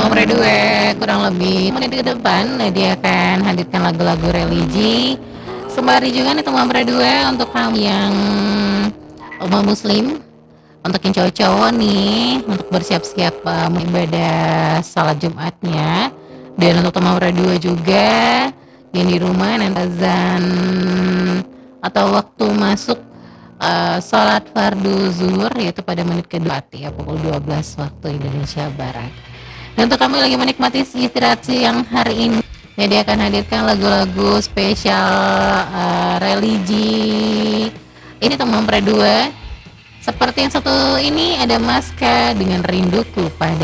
Teman Redue, kurang lebih menit ke depan dia akan hadirkan lagu-lagu religi. Sembari juga nih teman Redue untuk kamu yang umat muslim, untuk yang cowok-cowok nih untuk bersiap-siap ibadah salat Jumatnya. Dan untuk teman Redue juga yang di rumah nanti azan atau waktu masuk sholat fardu zuhur yaitu pada menit kedua ya pukul 12 waktu Indonesia Barat. Dan untuk kami lagi menikmati istirahat siang hari ini ya, dia akan hadirkan lagu-lagu spesial religi ini teman Redue. Seperti yang satu ini ada Maska dengan Rinduku Pada